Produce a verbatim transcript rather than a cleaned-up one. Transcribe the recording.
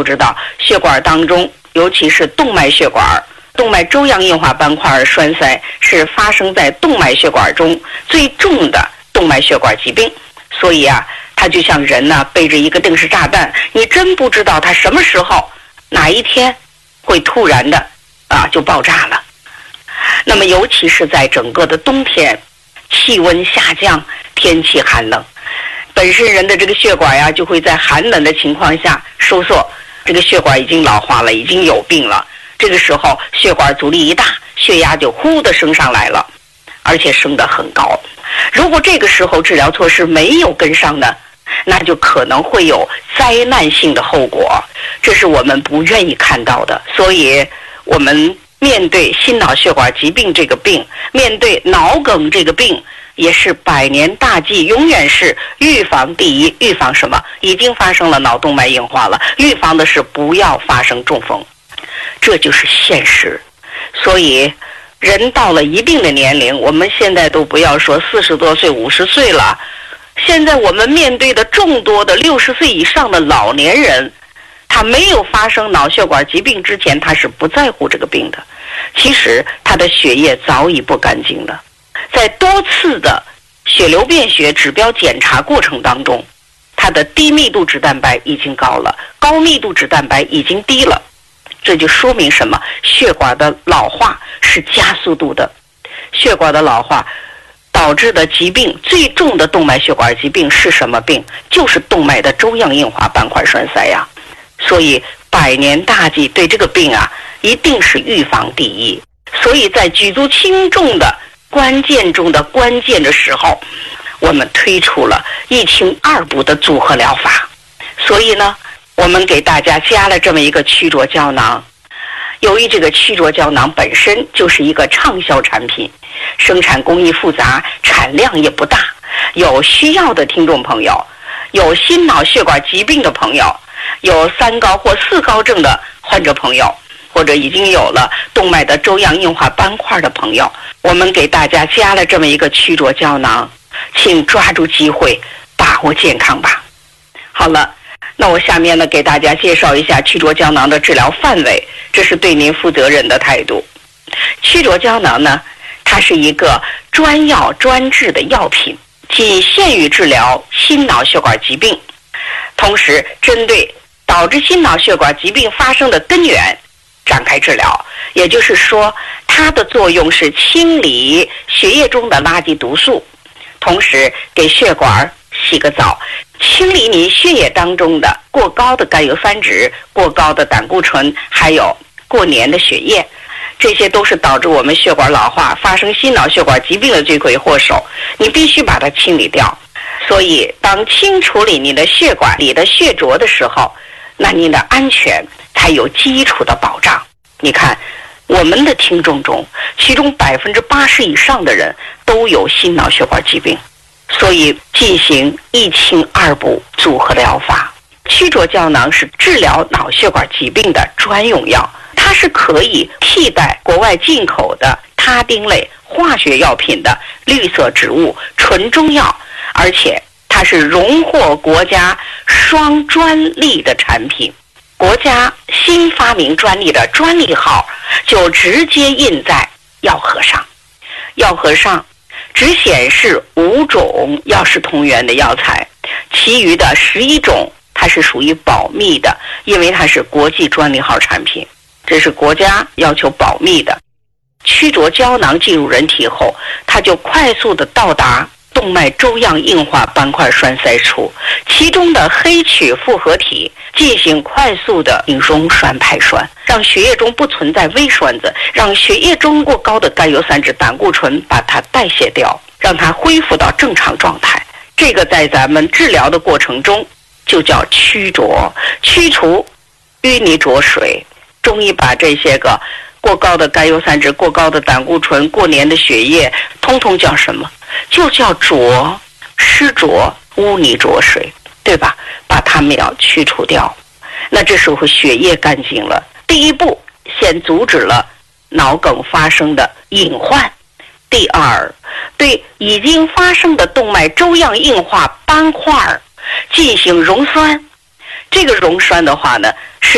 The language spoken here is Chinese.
知道，血管当中，尤其是动脉血管，动脉粥样硬化斑块栓塞是发生在动脉血管中最重的动脉血管疾病。所以啊，它就像人呢、啊、背着一个定时炸弹，你真不知道它什么时候哪一天会突然的啊就爆炸了。那么尤其是在整个的冬天，气温下降，天气寒冷，本身人的这个血管呀就会在寒冷的情况下收缩，这个血管已经老化了，已经有病了。这个时候血管阻力一大，血压就呼的升上来了，而且升得很高。如果这个时候治疗措施没有跟上呢，那就可能会有灾难性的后果，这是我们不愿意看到的。所以我们面对心脑血管疾病这个病，面对脑梗这个病，也是百年大计，永远是预防第一。预防什么？已经发生了脑动脉硬化了，预防的是不要发生中风，这就是现实。所以人到了一定的年龄，我们现在都不要说四十多岁五十岁了，现在我们面对的众多的六十岁以上的老年人，他没有发生脑血管疾病之前，他是不在乎这个病的。其实他的血液早已不干净了，在多次的血流便血指标检查过程当中，他的低密度脂蛋白已经高了，高密度脂蛋白已经低了。这就说明什么？血管的老化是加速度的，血管的老化导致的疾病，最重的动脉血管疾病是什么病？就是动脉的粥样硬化斑块栓塞呀。所以百年大计对这个病啊，一定是预防第一。所以在举足轻重的关键中的关键的时候，我们推出了一清二补的组合疗法。所以呢，我们给大家加了这么一个曲浊胶囊。由于这个曲浊胶囊本身就是一个畅销产品，生产工艺复杂，产量也不大，有需要的听众朋友，有心脑血管疾病的朋友，有三高或四高症的患者朋友，或者已经有了动脉的粥样硬化斑块的朋友，我们给大家加了这么一个曲浊胶囊，请抓住机会，把握健康吧。好了，那我下面呢给大家介绍一下曲浊胶囊的治疗范围，这是对您负责任的态度。曲浊胶囊呢，它是一个专药专治的药品，仅限于治疗心脑血管疾病，同时针对导致心脑血管疾病发生的根源展开治疗。也就是说，它的作用是清理血液中的垃圾毒素，同时给血管洗个澡，清理你血液当中的过高的甘油三酯、过高的胆固醇，还有过粘的血液，这些都是导致我们血管老化、发生心脑血管疾病的罪魁祸首，你必须把它清理掉。所以当清处理你的血管里的血浊的时候，那你的安全才有基础的保障。你看我们的听众中，其中百分之八十以上的人都有心脑血管疾病，所以进行一清二补组合疗法。曲浊胶囊是治疗脑血管疾病的专用药，它是可以替代国外进口的他汀类化学药品的绿色植物纯中药，而且它是荣获国家双专利的产品。国家新发明专利的专利号就直接印在药盒上，药盒上只显示五种药食同源的药材，其余的十一种它是属于保密的，因为它是国际专利号产品，这是国家要求保密的。曲浊胶囊进入人体后，它就快速的到达动脉粥样硬化斑块栓塞处，其中的黑曲复合体进行快速的溶栓排栓，让血液中不存在微栓子，让血液中过高的甘油三酯、胆固醇把它代谢掉，让它恢复到正常状态。这个在咱们治疗的过程中就叫曲浊，驱除淤泥浊水。中医把这些个过高的甘油三酯、过高的胆固醇、过粘的血液通通叫什么？就叫浊、湿浊、污泥浊水，对吧？把它们要去除掉，那这时候血液干净了，第一步先阻止了脑梗发生的隐患。第二，对已经发生的动脉粥样硬化斑块进行溶栓。这个溶栓的话呢，是